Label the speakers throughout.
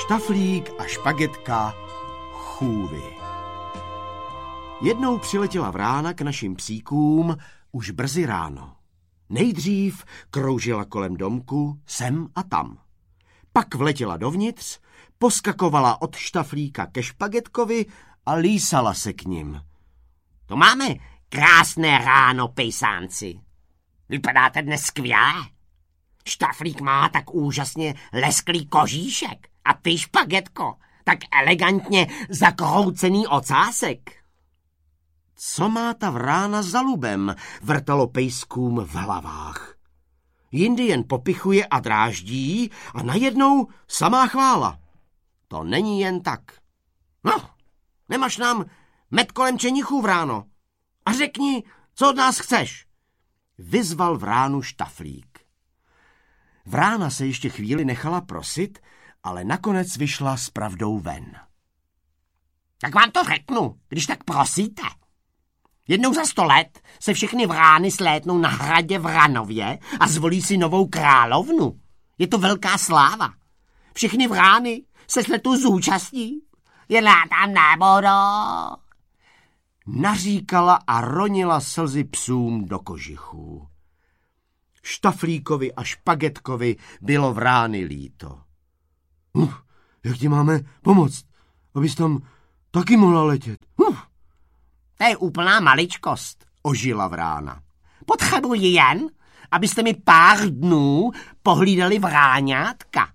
Speaker 1: Štaflík a Špagetka chůvy. Jednou přiletěla vrána k našim psíkům už brzy ráno. Nejdřív kroužila kolem domku sem a tam. Pak vletěla dovnitř, poskakovala od Štaflíka ke Špagetkovi a lísala se k nim.
Speaker 2: To máme krásné ráno, pejsánci. Vypadáte dnes skvěle. Štaflík má tak úžasně lesklý kožíšek a ty, Špagetko, tak elegantně zakroucený ocásek.
Speaker 1: Co má ta vrána za lubem, vrtalo pejskům v hlavách. Jindy jen popichuje a dráždí a najednou samá chvála. To není jen tak. No, nemáš nám met kolem čenichů, vráno. A řekni, co od nás chceš. Vyzval vránu Štaflík. Vrána se ještě chvíli nechala prosit, ale nakonec vyšla s pravdou ven.
Speaker 2: Tak vám to řeknu, když tak prosíte. Jednou za 100 let se všechny vrány slétnou na hradě v Ranově a zvolí si novou královnu. Je to velká sláva. Všechny vrány se sletu zúčastní, jen já tam nebudu.
Speaker 1: Naříkala a ronila slzy psům do kožichů. Štaflíkovi a Špagetkovi bylo vrány líto. Jak ti máme pomoct, abys tam taky mohla letět?
Speaker 2: To je úplná maličkost,
Speaker 1: ožila vrána.
Speaker 2: Potřebuji jen, abyste mi pár dnů pohlídali vráňátka.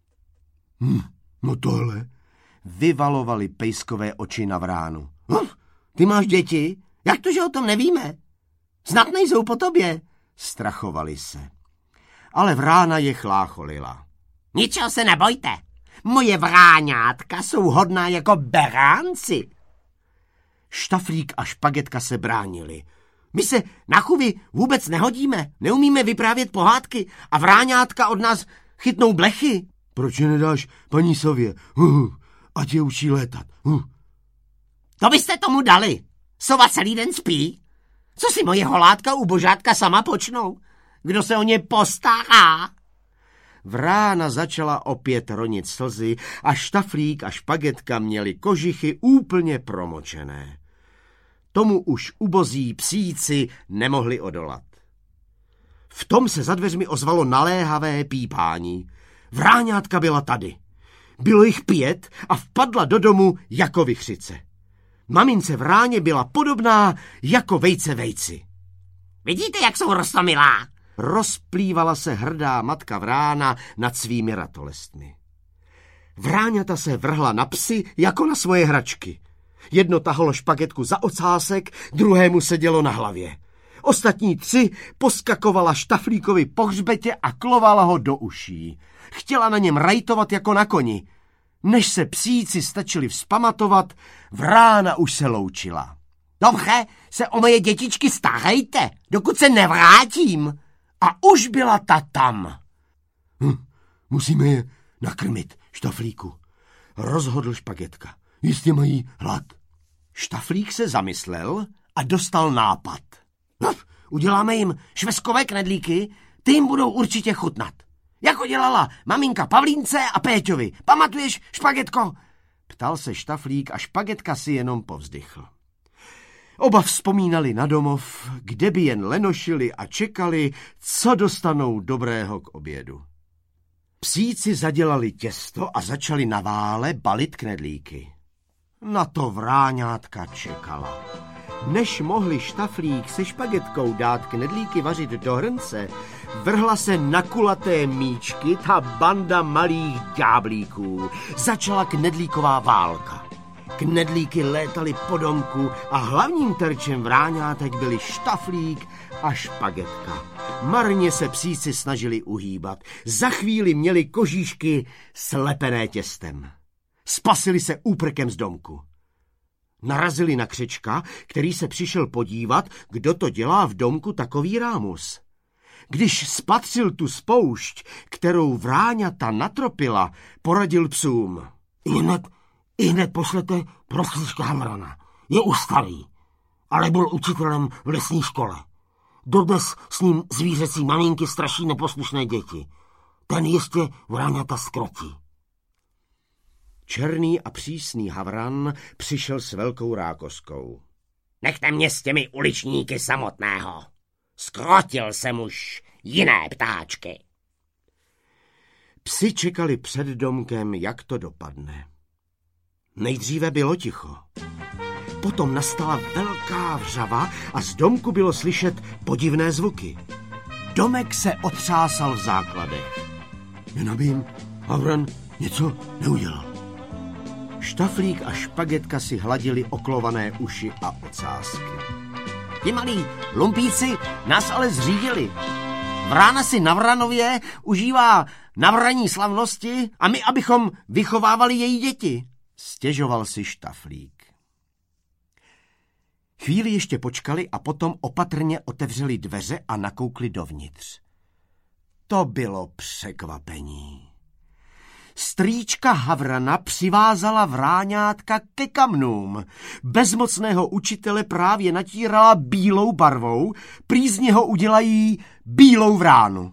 Speaker 1: No tohle, vyvalovali pejskové oči na vránu. Ty máš děti?
Speaker 2: Jak to, že o tom nevíme? Snad nejsou po tobě.
Speaker 1: Strachovali se. Ale vrána je chlácholila.
Speaker 2: Ničeho se nebojte. Moje vráňátka jsou hodná jako beránci.
Speaker 1: Štaflík a Špagetka se bránili. My se na chůvy vůbec nehodíme, neumíme vyprávět pohádky a vráňátka od nás chytnou blechy. Proč je nedáš paní sově? Ať je učí létat.
Speaker 2: To byste tomu dali. Sova celý den spí. Co si moje holátka ubožátka sama počnou? Kdo se o ně postará?
Speaker 1: Vrána začala opět ronit slzy a Štaflík a Špagetka měli kožichy úplně promočené. Tomu už ubozí psíci nemohli odolat. V tom se za dveřmi ozvalo naléhavé pípání. Vráňátka byla tady. Bylo jich 5 a vpadla do domu jako vichřice. Mamince vráně byla podobná jako vejce vejci.
Speaker 2: Vidíte, jak jsou roztomilá?
Speaker 1: Rozplývala se hrdá matka vrána nad svými ratolestmi. Vráňata se vrhla na psy jako na svoje hračky. Jedno tahalo Špagetku za ocásek, druhému sedělo na hlavě. Ostatní 3 poskakovala Štaflíkovi po hřbetě a klovala ho do uší. Chtěla na něm rajtovat jako na koni. Než se psíci stačili vzpamatovat, vrána už se loučila.
Speaker 2: Dobře, se o moje dětičky starejte, dokud se nevrátím.
Speaker 1: A už byla ta tam. Musíme je nakrmit, Štaflíku, rozhodl Špagetka. Jistě mají hlad. Štaflík se zamyslel a dostal nápad.
Speaker 2: Uděláme jim šveskové knedlíky, ty jim budou určitě chutnat. Jako dělala maminka Pavlínce a Péťovi. Pamatuješ, Špagetko?
Speaker 1: Ptal se Štaflík a Špagetka si jenom povzdychl. Oba vzpomínali na domov, kde by jen lenošili a čekali, co dostanou dobrého k obědu. Psíci zadělali těsto a začali na vále balit knedlíky. Na to vráňátka čekala. Než mohli Štaflík se Špagetkou dát knedlíky vařit do hrnce, vrhla se na kulaté míčky ta banda malých ďáblíků. Začala knedlíková válka. Knedlíky létaly po domku a hlavním terčem vráňátek byli Štaflík a Špagetka. Marně se psíci snažili uhýbat. Za chvíli měli kožíšky slepené těstem. Spasili se úprkem z domku. Narazili na křečka, který se přišel podívat, kdo to dělá v domku takový rámus. Když spatřil tu spoušť, kterou vráňata natropila, poradil psům.
Speaker 2: Ihned pošlete Proslíška Hamrana. Je už starý, ale byl učitelem v lesní škole. Dodnes s ním zvířecí maminky straší neposlušné děti. Ten ještě vráňata zkrotí.
Speaker 1: Černý a přísný havran přišel s velkou rákoskou.
Speaker 2: Nechte mě s těmi uličníky samotného. Skrotil jsem už jiné ptáčky.
Speaker 1: Psi čekali před domkem, jak to dopadne. Nejdříve bylo ticho. Potom nastala velká vřava a z domku bylo slyšet podivné zvuky. Domek se otřásal v základech. Jen aby jim havran něco neudělal. Štaflík a Špagetka si hladili oklované uši a ocásky.
Speaker 2: Ti malí lumpíci nás ale zřídili. Vrána si na Vranově užívá navraní slavnosti a my, abychom vychovávali její děti,
Speaker 1: stěžoval si Štaflík. Chvíli ještě počkali a potom opatrně otevřeli dveře a nakoukli dovnitř. To bylo překvapení. Strýčka Havrana přivázala vráňátka ke kamnům. Bezmocného učitele právě natírala bílou barvou, prý z něho udělají bílou vránu.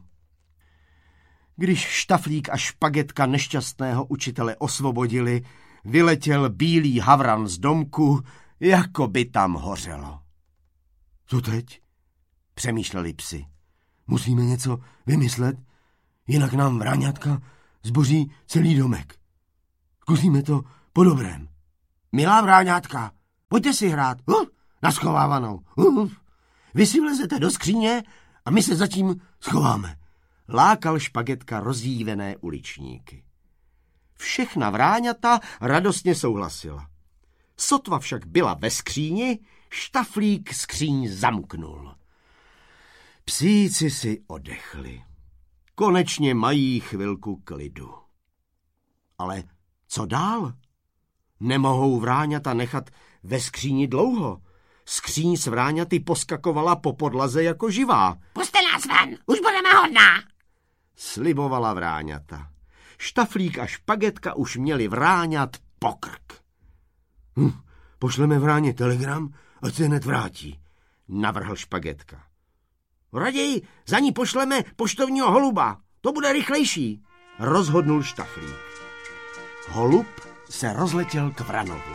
Speaker 1: Když Štaflík a Špagetka nešťastného učitele osvobodili, vyletěl bílý havran z domku, jako by tam hořelo. Co teď? Přemýšleli psi. Musíme něco vymyslet, jinak nám vráňátka zboří celý domek. Zkusíme to po dobrém. Milá vráňátka, pojďte si hrát. Naschovávanou. Vy si vlezete do skříně a my se zatím schováme. Lákal Špagetka rozdívené uličníky. Všechna vráňata radostně souhlasila. Sotva však byla ve skříni, Štaflík skříň zamknul. Psíci si oddechli. Konečně mají chvilku klidu. Ale co dál? Nemohou vráňata nechat ve skříni dlouho. Skříň s vráňaty poskakovala po podlaze jako živá.
Speaker 2: Puste nás ven, už budeme hodná,
Speaker 1: slibovala vráňata. Štaflík a Špagetka už měli vráňat po krk. Pošleme vráně telegram, ať se hned vrátí, navrhl Špagetka. Raději za ní pošleme poštovního holuba, to bude rychlejší, rozhodnul Štaflík. Holub se rozletěl k Vranovi.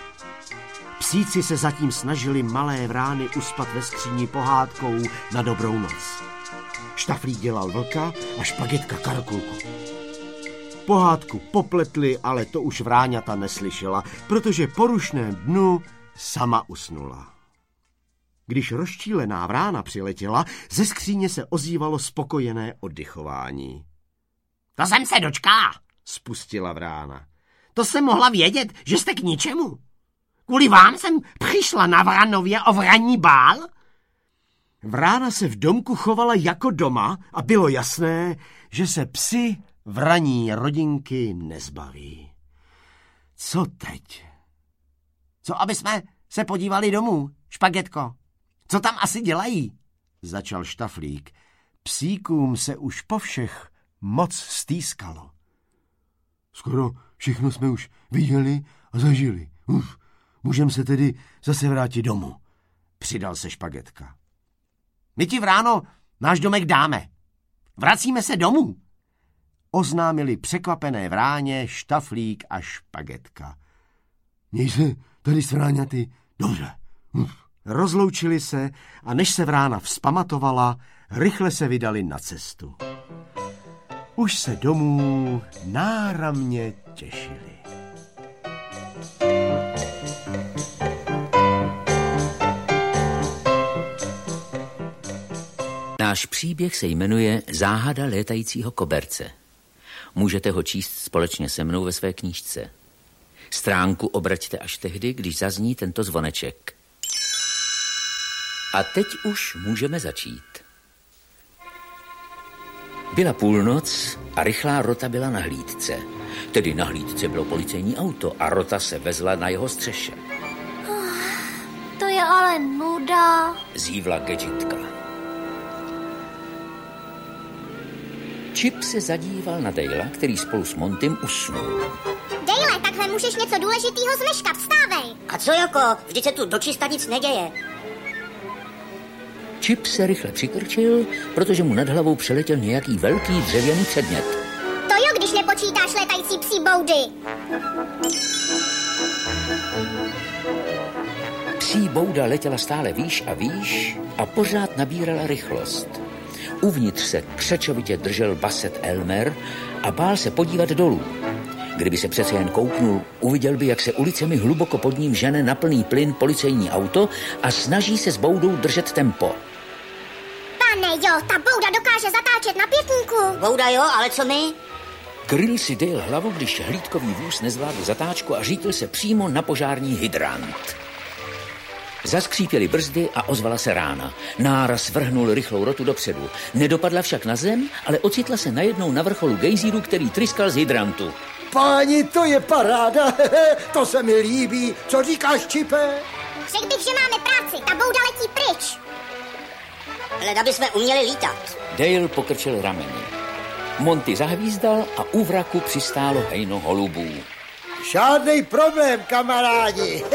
Speaker 1: Psíci se zatím snažili malé vrány uspat ve skříni pohádkou na dobrou noc. Štaflík dělal vlka a Špagetka karkulku. Pohádku popletli, ale to už vráňata neslyšela, protože po rušném dnu sama usnula. Když rozčílená vrána přiletěla, ze skříně se ozývalo spokojené oddychování.
Speaker 2: To jsem se dočkala,
Speaker 1: spustila vrána.
Speaker 2: To jsem mohla vědět, že jste k ničemu. Kvůli vám jsem přišla na Vranově o vranní bál.
Speaker 1: Vrána se v domku chovala jako doma a bylo jasné, že se psi vraní rodinky nezbaví. Co teď?
Speaker 2: Co aby jsme se podívali domů, Špagetko? Co tam asi dělají?
Speaker 1: Začal Štaflík. Psíkům se už po všech moc stýskalo. Skoro všechno jsme už viděli a zažili. Můžeme se tedy zase vrátit domů, přidal se Špagetka.
Speaker 2: My ti vráno náš domek dáme. Vracíme se domů,
Speaker 1: oznámili překvapené vráně Štaflík a Špagetka. Měj se tady s vráňaty dobře. Rozloučili se a než se vrána vzpamatovala, rychle se vydali na cestu. Už se domů náramně těšili.
Speaker 3: Náš příběh se jmenuje Záhada létajícího koberce. Můžete ho číst společně se mnou ve své knížce. Stránku obraťte až tehdy, když zazní tento zvoneček. A teď už můžeme začít. Byla půlnoc a rychlá Rota byla na hlídce. Tedy na hlídce bylo policejní auto a Rota se vezla na jeho střeše.
Speaker 4: To je ale nuda,
Speaker 3: zívla Gadgetka. Chip se zadíval na Dejla, který spolu s Montym usnul.
Speaker 4: Dejle, takhle můžeš něco důležitýho zmeškat, vstávej.
Speaker 5: A co jako? Vždyť se tu dočista nic neděje.
Speaker 3: Chip se rychle přikrčil, protože mu nad hlavou přeletěl nějaký velký dřevěný předmět.
Speaker 4: To jo, když nepočítáš letající létající psí boudy.
Speaker 3: Psí bouda letěla stále výš a výš a pořád nabírala rychlost. Uvnitř se křečovitě držel Basset Elmer a bál se podívat dolů. Kdyby se přece jen kouknul, uviděl by, jak se ulicemi hluboko pod ním žene na plný plyn policejní auto a snaží se s boudou držet tempo.
Speaker 4: Pane jo, ta bouda dokáže zatáčet na pětníku.
Speaker 5: Bouda jo, ale co my?
Speaker 3: Kryl si Dale hlavu, když hlídkový vůz nezvládl zatáčku a řítl se přímo na požární hydrant. Zaskřípěly brzdy a ozvala se rána. Náraz vrhnul rychlou rotu dopředu. Nedopadla však na zem, ale ocitla se najednou na vrcholu gejzíru, který tryskal z hydrantu.
Speaker 6: Páni, to je paráda, to se mi líbí. Co říkáš, Čipe?
Speaker 4: Řekl bych, že máme práci, ta bouda letí pryč.
Speaker 5: Hleda bychom uměli lítat.
Speaker 3: Dale pokrčil rameny. Monty zahvízdal a u vraku přistálo hejno holubů.
Speaker 6: Žádnej problém, kamarádi.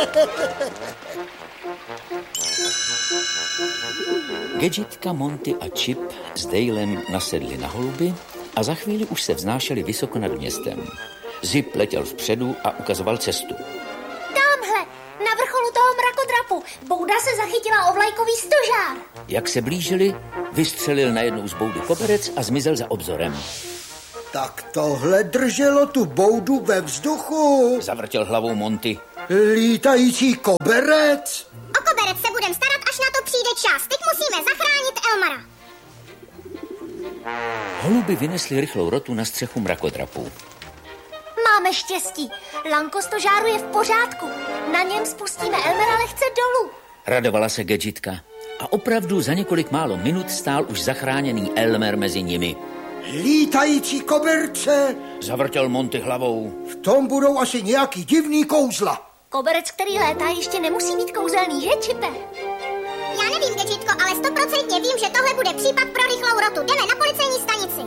Speaker 3: Gadgetka, Monty a Chip s Dalem nasedli na holuby a za chvíli už se vznášeli vysoko nad městem. Zip letěl vpředu a ukazoval cestu.
Speaker 7: Tamhle, na vrcholu toho mrakodrapu. Bouda se zachytila o vlajkový stožár.
Speaker 3: Jak se blížili, vystřelil najednou z boudy koberec a zmizel za obzorem.
Speaker 6: Tak tohle drželo tu boudu ve vzduchu.
Speaker 3: Zavrtěl hlavou Monty.
Speaker 6: Lítající koberec?
Speaker 4: O koberec se budem starat, až na to přijde čas. Teď musíme zachránit Elmara.
Speaker 3: Holuby vynesli rychlou rotu na střechu mrakodrapu.
Speaker 7: Máme štěstí. Lanko stožáru je v pořádku. Na něm spustíme Elmera lehce dolů.
Speaker 3: Radovala se Gadgetka. A opravdu za několik málo minut stál už zachráněný Elmer mezi nimi.
Speaker 6: Lítající koberce?
Speaker 3: Zavrtěl Monty hlavou.
Speaker 6: V tom budou asi nějaký divný kouzla.
Speaker 7: Koberec, který létá, ještě nemusí být kouzelný, že, Čipe?
Speaker 4: Já nevím, Gadgetko, ale 100% vím, že tohle bude případ pro rychlou rotu. Jdeme na policejní stanici.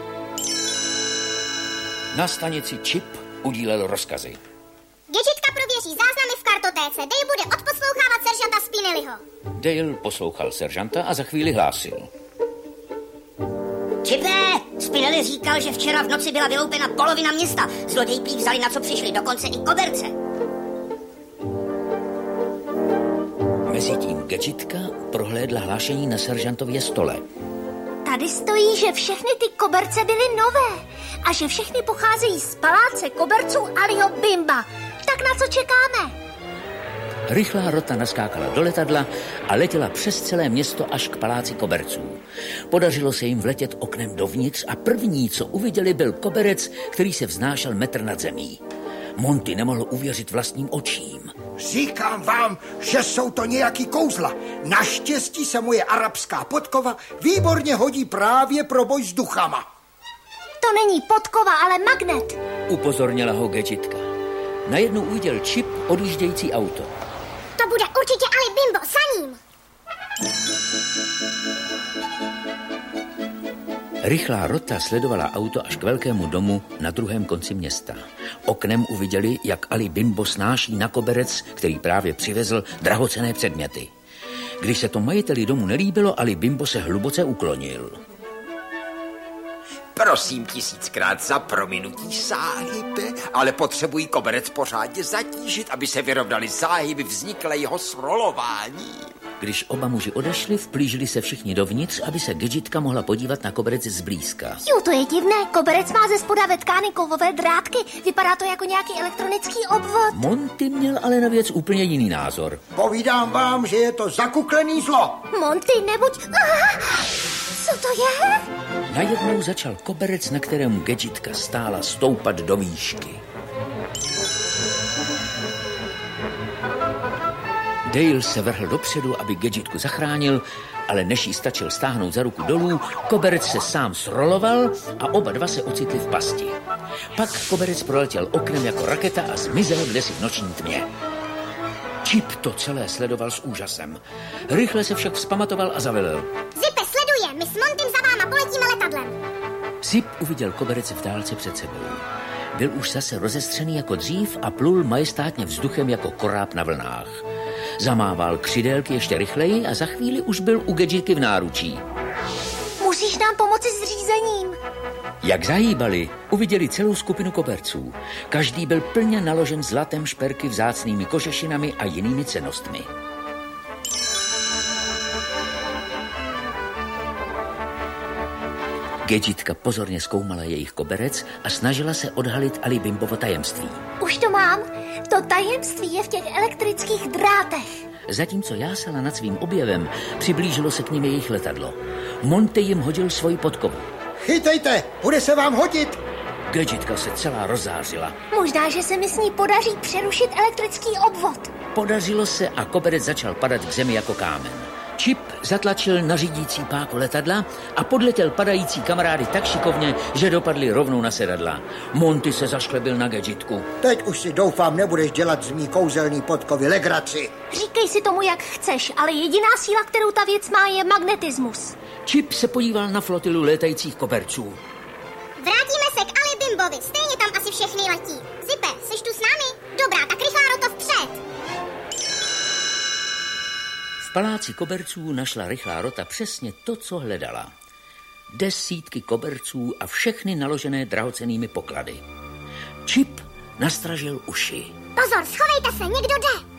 Speaker 3: Na stanici Chip udílel rozkazy.
Speaker 4: Gadgetka prověří záznamy v kartotéce. Dale bude odposlouchávat seržanta Spinelliho.
Speaker 3: Dale poslouchal seržanta a za chvíli hlásil.
Speaker 5: Čipe, Spinelli říkal, že včera v noci byla vyloupena polovina města. Zloději prý vzali, na co přišli, dokonce i koberce.
Speaker 3: Mezitím Gadgetka prohlédla hlášení na seržantově stole.
Speaker 7: Tady stojí, že všechny ty koberce byly nové a že všechny pocházejí z paláce koberců Aliho Bimba. Tak na co čekáme?
Speaker 3: Rychlá rota naskákala do letadla a letěla přes celé město až k paláci koberců. Podařilo se jim vletět oknem dovnitř a první, co uviděli, byl koberec, který se vznášel metr nad zemí. Monty nemohl uvěřit vlastním očím.
Speaker 6: Říkám vám, že jsou to nějaký kouzla. Naštěstí se moje arabská podkova výborně hodí právě pro boj s duchama.
Speaker 7: To není podkova, ale magnet.
Speaker 3: Upozornila ho Gadgetka. Najednou uviděl Chip odjíždějící auto.
Speaker 4: To bude určitě Ali Bimbo, za ním.
Speaker 3: Rychlá rota sledovala auto až k velkému domu na druhém konci města. Oknem uviděli, jak Ali Bimbo snáší na koberec, který právě přivezl, drahocenné předměty. Když se to majiteli domu nelíbilo, Ali Bimbo se hluboce uklonil.
Speaker 8: Prosím 1000krát za prominutí, sáhibe, ale potřebují koberec pořádně zatížit, aby se vyrovnali záhyby vzniklého srolování.
Speaker 3: Když oba muži odešli, vplížili se všichni dovnitř, aby se Gadgetka mohla podívat na koberec zblízka.
Speaker 7: Jo, to je divné. Koberec má ze spoda vetkány kovové drátky. Vypadá to jako nějaký elektronický obvod.
Speaker 3: Monty měl ale na věc úplně jiný názor.
Speaker 6: Povídám vám, že je to zakuklený zlo.
Speaker 7: Monty, nebuď... Co to je?
Speaker 3: Najednou začal koberec, na kterém Gadgetka stála, stoupat do výšky. Dale se vrhl dopředu, aby Gadgetku zachránil, ale než jí stačil stáhnout za ruku dolů, koberec se sám sroloval a oba dva se ocitli v pasti. Pak koberec proletěl oknem jako raketa a zmizel kdesi v noční tmě. Chip to celé sledoval s úžasem. Rychle se však vzpamatoval a zavelel.
Speaker 4: Zipe, sleduje, my s Montym za váma poletíme letadlem.
Speaker 3: Zip uviděl koberec v dálce před sebou. Byl už zase rozestřený jako dřív a plul majestátně vzduchem jako koráb na vlnách. Zamával křidélky ještě rychleji a za chvíli už byl u Gadgetky v náručí.
Speaker 7: Musíš nám pomoci s řízením.
Speaker 3: Jak zahýbali, uviděli celou skupinu koberců. Každý byl plně naložen zlatem, šperky, vzácnými kožešinami a jinými cennostmi. Gadgetka pozorně zkoumala jejich koberec a snažila se odhalit Alibimbovo tajemství.
Speaker 7: Už to mám. To tajemství je v těch elektrických drátech.
Speaker 3: Zatímco jásala nad svým objevem, přiblížilo se k nim jejich letadlo. Monty jim hodil svoji podkovu.
Speaker 6: Chytejte, bude se vám hodit.
Speaker 3: Gadgetka se celá rozzářila.
Speaker 7: Možná, že se mi s ní podaří přerušit elektrický obvod.
Speaker 3: Podařilo se a koberec začal padat k zemi jako kámen. Chip zatlačil na řídící páku letadla a podletěl padající kamarády tak šikovně, že dopadli rovnou na sedadla. Monty se zašklebil na Gadgetku.
Speaker 6: Teď už si doufám, nebudeš dělat z mý kouzelný podkovy legraci.
Speaker 7: Říkej si tomu, jak chceš, ale jediná síla, kterou ta věc má, je magnetismus.
Speaker 3: Chip se podíval na flotilu létajících koberců.
Speaker 4: Vrátíme se k Alibimbovi, stejně tam asi všechny letí. Zipe, seš tu s námi? Dobrá, tak rychlá Roto vpřed.
Speaker 3: V paláci koberců našla rychlá Rota přesně to, co hledala. Desítky koberců a všechny naložené drahocennými poklady. Chip nastražil uši.
Speaker 4: Pozor, schovejte se, někdo jde.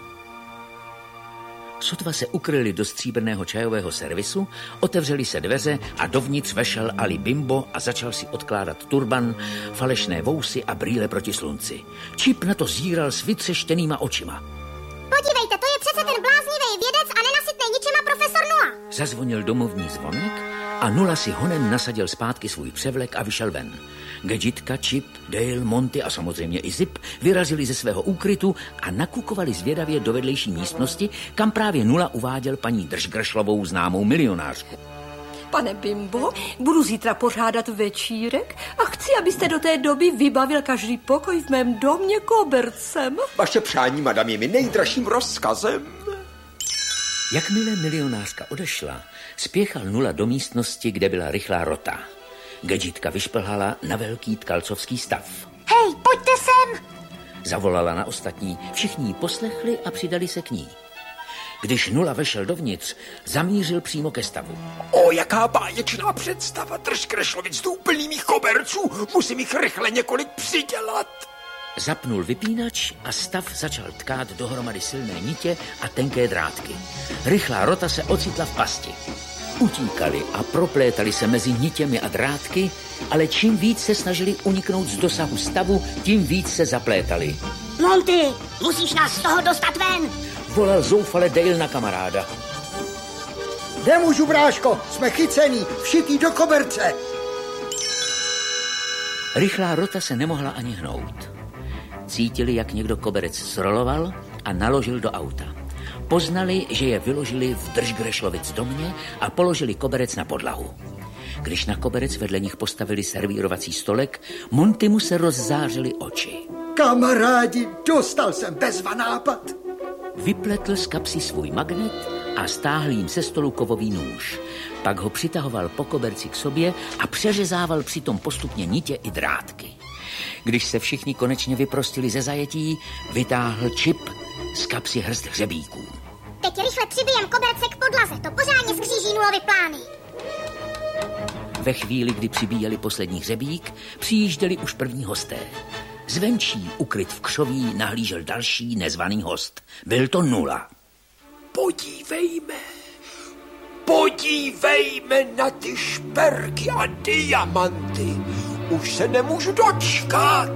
Speaker 3: Sotva se ukryli do stříbrného čajového servisu, otevřely se dveře a dovnitř vešel Alibimbo a začal si odkládat turban, falešné vousy a brýle proti slunci. Chip na to zíral s vytřeštěnýma očima.
Speaker 4: Podívejte, to je přece ten bláznivý vědec a nenasytnej ničema profesor Nula.
Speaker 3: Zazvonil domovní zvonek a Nula si honem nasadil zpátky svůj převlek a vyšel ven. Gadgetka, Chip, Dale, Monty a samozřejmě i Zip vyrazili ze svého úkrytu a nakukovali zvědavě do vedlejší místnosti, kam právě Nula uváděl paní Držgršlovou známou milionářku.
Speaker 9: Pane Bimbo, budu zítra pořádat večírek a chci, abyste do té doby vybavil každý pokoj v mém domě kobercem.
Speaker 8: Vaše přání, madam, je mi nejdražším rozkazem.
Speaker 3: Jakmile milionářka odešla, spěchal Nula do místnosti, kde byla rychlá Rota. Gadgetka vyšplhala na velký tkalcovský stav.
Speaker 7: Hej, pojďte sem!
Speaker 3: Zavolala na ostatní, všichni ji poslechli a přidali se k ní. Když Nula vešel dovnitř, zamířil přímo ke stavu.
Speaker 8: O, jaká báječná představa, Držgršlovic plný mých koberců, musím jich rychle několik přidělat.
Speaker 3: Zapnul vypínač a stav začal tkát dohromady silné nitě a tenké drátky. Rychlá Rota se ocitla v pasti. Utíkali a proplétali se mezi nitěmi a drátky, ale čím víc se snažili uniknout z dosahu stavu, tím víc se zaplétali.
Speaker 5: Monty, musíš nás z toho dostat ven.
Speaker 3: Volal zoufale Dale na kamaráda.
Speaker 6: Nemůžu, bráško, jsme chycený, všitý do koberce.
Speaker 3: Rychlá Rota se nemohla ani hnout. Cítili, jak někdo koberec zroloval a naložil do auta. Poznali, že je vyložili v Držgršlovic domě a položili koberec na podlahu. Když na koberec vedle nich postavili servírovací stolek, Montymu se rozzářily oči.
Speaker 6: Kamarádi, dostal jsem bezva nápad.
Speaker 3: Vypletl z kapsy svůj magnet a stáhl jim se stolu kovový nůž. Pak ho přitahoval po koberci k sobě a přeřezával přitom postupně nitě i drátky. Když se všichni konečně vyprostili ze zajetí, vytáhl Chip z kapsy hrst hřebíků.
Speaker 4: Teď rychle přibijem koberce k podlaze, to pořádně skříží Nulovy plány.
Speaker 3: Ve chvíli, kdy přibíjeli poslední hřebík, přijížděli už první hosté. Zvenčí, ukryt v křoví, nahlížel další nezvaný host. Byl to Nula.
Speaker 8: Podívejme na ty šperky a diamanty. Už se nemůžu dočkat.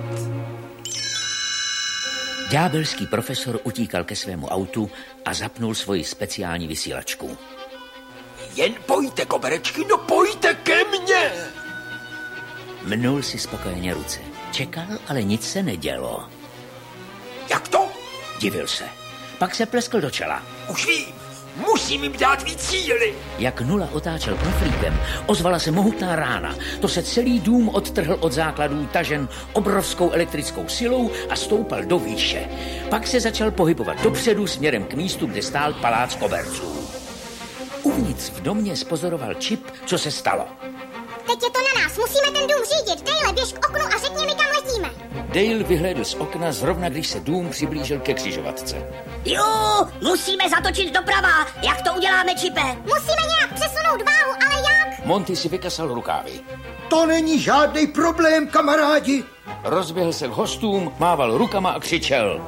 Speaker 3: Ďábelský profesor utíkal ke svému autu a zapnul svoji speciální vysílačku.
Speaker 8: Jen pojďte, koberečky, no pojďte ke mně.
Speaker 3: Mnul si spokojeně ruce. Čekal, ale nic se nedělo.
Speaker 8: Jak to?
Speaker 3: Divil se. Pak se pleskl do čela.
Speaker 8: Už vím, musím jim dát víc síly.
Speaker 3: Jak Nula otáčel knoflíkem, ozvala se mohutná rána. To se celý dům odtrhl od základů, tažen obrovskou elektrickou silou a stoupal do výše. Pak se začal pohybovat dopředu směrem k místu, kde stál palác koberců. Uvnitř v domě spozoroval Chip, co se stalo.
Speaker 4: Teď je to na nás, musíme ten dům řídit. Dale, běž k oknu a řekni mi, kam letíme.
Speaker 3: Dale vyhlédl z okna zrovna, když se dům přiblížil ke křižovatce.
Speaker 5: Jo, musíme zatočit doprava. Jak to uděláme, Chipe?
Speaker 4: Musíme nějak přesunout váhu, ale jak?
Speaker 3: Monty si vykasal rukávy.
Speaker 6: To není žádný problém, kamarádi.
Speaker 3: Rozběhl se k hostům, mával rukama a křičel.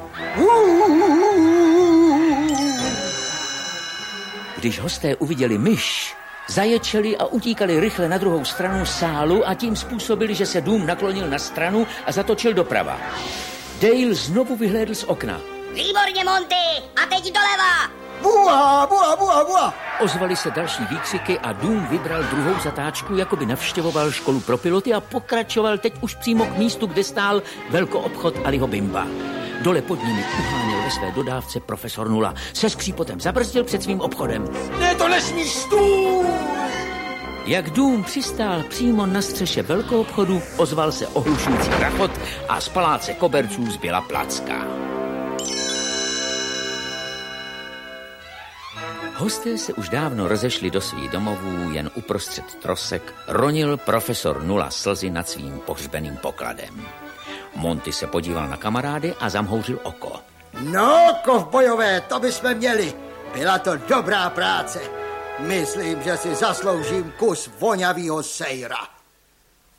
Speaker 3: Když hosté uviděli myš, zaječeli a utíkali rychle na druhou stranu sálu a tím způsobili, že se dům naklonil na stranu a zatočil doprava. Dale znovu vyhlédl z okna.
Speaker 5: Výborně, Monty! A teď doleva!
Speaker 6: Bua, bua, bua, bua.
Speaker 3: Ozvaly se další výkřiky a dům vybral druhou zatáčku, jako by navštěvoval školu pro piloty a pokračoval teď už přímo k místu, kde stál velkoobchod Aliho Bimba. Dole pod nimi uháněl ve své dodávce profesor Nula. Se skřípotem zabrzdil před svým obchodem.
Speaker 8: Ne, to nesmíš, stůl!
Speaker 3: Jak dům přistál přímo na střeše velkoobchodu, ozval se ohlušující rachot a z paláce koberců zbyla placka. Hosté se už dávno rozešli do svých domovů, jen uprostřed trosek ronil profesor Nula slzy nad svým pohřbeným pokladem. Monty se podíval na kamarády a zamhouřil oko.
Speaker 6: No, kovbojové, to bychom měli. Byla to dobrá práce. Myslím, že si zasloužím kus vonavýho sejra.